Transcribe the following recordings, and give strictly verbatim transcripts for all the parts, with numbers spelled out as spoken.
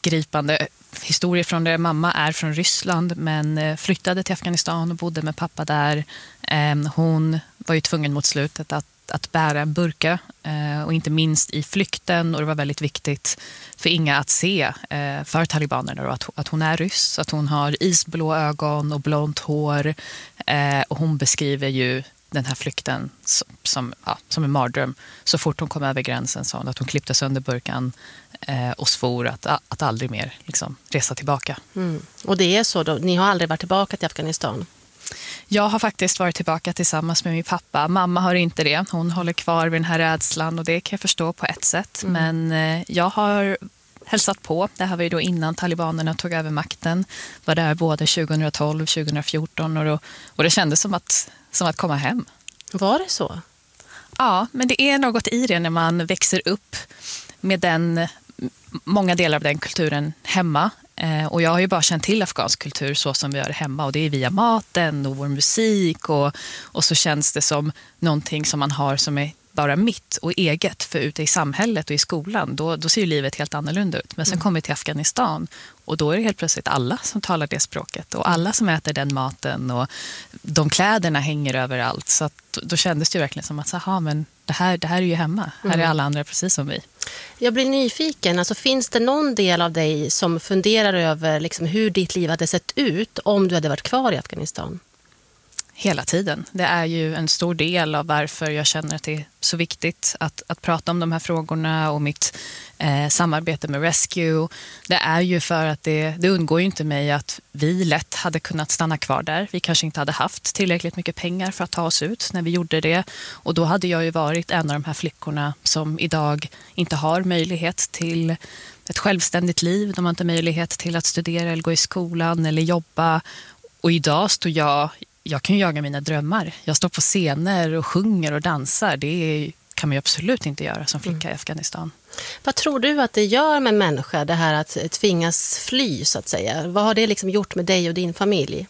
gripande historier från det. Mamma är från Ryssland men flyttade till Afghanistan och bodde med pappa där. Hon var ju tvungen mot slutet att, att bära en burka och inte minst i flykten, och det var väldigt viktigt för Inga att se för talibanerna då, att, att hon är ryss, att hon har isblå ögon och blont hår, och hon beskriver ju den här flykten som, som, ja, som en mardröm. Så fort hon kom över gränsen sa hon att hon klippte sönder burkan eh, och svor att, att aldrig mer liksom, resa tillbaka. Mm. Och det är så då, ni har aldrig varit tillbaka till Afghanistan? Jag har faktiskt varit tillbaka tillsammans med min pappa. Mamma har inte det. Hon håller kvar vid den här rädslan och det kan jag förstå på ett sätt. Mm. Men eh, jag har hälsat på. Det här var ju då innan talibanerna tog över makten. Var där både tjugohundratolv och tjugohundrafjorton och, då, och det kändes som att, som att komma hem. Var det så? Ja, men det är något i det när man växer upp med den, många delar av den kulturen hemma. Eh, och jag har ju bara känt till afghansk kultur så som vi gör hemma. Och det är via maten och vår musik. Och, och så känns det som någonting som man har som är bara mitt och eget, för ute i samhället och i skolan, då, då ser ju livet helt annorlunda ut. Men sen mm. kommer vi till Afghanistan och då är det helt plötsligt alla som talar det språket och alla som äter den maten och de kläderna hänger överallt. Så att, då kändes det ju verkligen som att aha, men det, här, det här är ju hemma. Mm. Här är alla andra precis som vi. Jag blir nyfiken. Alltså, finns det någon del av dig som funderar över liksom, hur ditt liv hade sett ut om du hade varit kvar i Afghanistan? Hela tiden. Det är ju en stor del av varför jag känner att det är så viktigt att, att prata om de här frågorna och mitt eh, samarbete med Rescue. Det är ju för att det, det undgår ju inte mig att vi lätt hade kunnat stanna kvar där. Vi kanske inte hade haft tillräckligt mycket pengar för att ta oss ut när vi gjorde det. Och då hade jag ju varit en av de här flickorna som idag inte har möjlighet till ett självständigt liv. De har inte möjlighet till att studera eller gå i skolan eller jobba. Och idag står jag... Jag kan ju jaga mina drömmar. Jag står på scener och sjunger och dansar. Det är, kan man ju absolut inte göra som flicka mm. i Afghanistan. Vad tror du att det gör med människor, det här att tvingas fly så att säga? Vad har det liksom gjort med dig och din familj?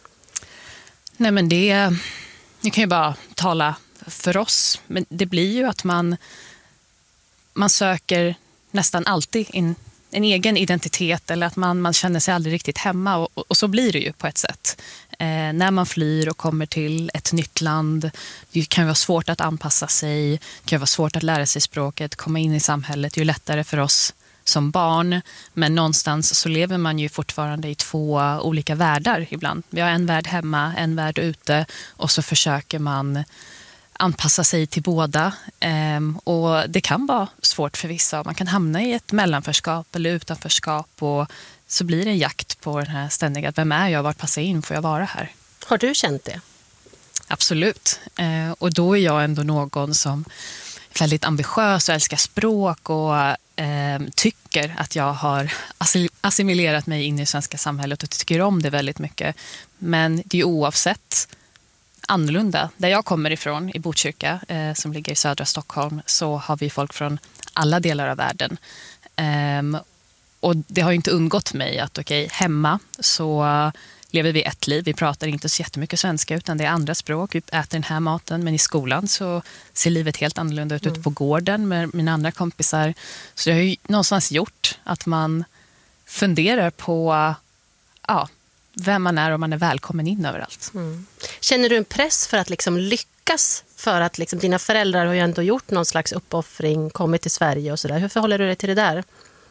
Nej men det... Jag kan ju bara tala för oss. Men det blir ju att man, man söker nästan alltid in en egen identitet eller att man, man känner sig aldrig riktigt hemma och, och så blir det ju på ett sätt. Eh, när man flyr och kommer till ett nytt land, det kan vara svårt att anpassa sig, det kan vara svårt att lära sig språket, komma in i samhället. Det är ju lättare för oss som barn, men någonstans så lever man ju fortfarande i två olika världar ibland. Vi har en värld hemma, en värld ute och så försöker man anpassa sig till båda. Ehm, och det kan vara svårt för vissa. Man kan hamna i ett mellanförskap eller utanförskap och så blir det en jakt på den här ständiga, vem är jag, vart passar jag in, får jag vara här? Har du känt det? Absolut. Ehm, och då är jag ändå någon som är väldigt ambitiös och älskar språk och ehm, tycker att jag har assimilerat mig in i det svenska samhället och tycker om det väldigt mycket. Men det är ju oavsett annorlunda. Där jag kommer ifrån, i Botkyrka, eh, som ligger i södra Stockholm, så har vi folk från alla delar av världen. Um, och det har ju inte undgått mig att okej, okay, hemma så uh, lever vi ett liv. Vi pratar inte så jättemycket svenska utan det är andra språk. Vi äter den här maten, men i skolan så ser livet helt annorlunda ut mm. ute på gården med mina andra kompisar. Så det har ju någonstans gjort att man funderar på uh, ja, vem man är och man är välkommen in överallt. Mm. Känner du en press för att liksom lyckas? För att liksom, dina föräldrar har ju ändå gjort någon slags uppoffring, kommit till Sverige och sådär. Hur förhåller du dig till det där?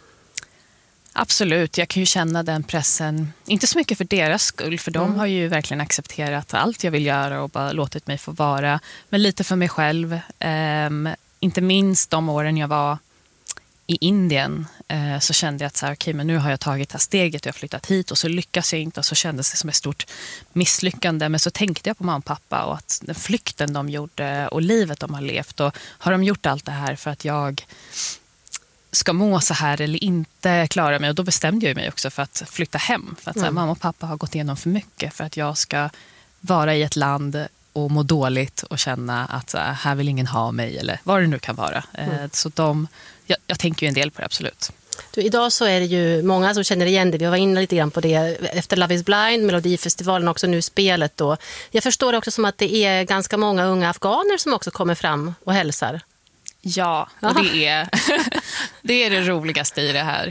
Absolut, jag kan ju känna den pressen. Inte så mycket för deras skull, för de mm. har ju verkligen accepterat allt jag vill göra och bara låtit mig få vara. Men lite för mig själv. Um, inte minst de åren jag var i Indien eh, så kände jag att så här, okay, men nu har jag tagit det här steget och jag har flyttat hit och så lyckas jag inte och så kändes det som ett stort misslyckande. Men så tänkte jag på mamma och pappa och att den flykten de gjorde och livet de har levt och har de gjort allt det här för att jag ska må så här eller inte klara mig. Och då bestämde jag mig också för att flytta hem. För att så här, mamma och pappa har gått igenom för mycket för att jag ska vara i ett land och må dåligt och känna att så här, här vill ingen ha mig eller vad det nu kan vara. Mm. Så de, jag, jag tänker ju en del på det, absolut. Du, idag så är det ju många som känner igen det. Vi var inne lite grann på det efter Love is Blind, Melodifestivalen också nu spelet då. Jag förstår också som att det är ganska många unga afghaner som också kommer fram och hälsar. Ja, och det är, det är det roligaste i det här.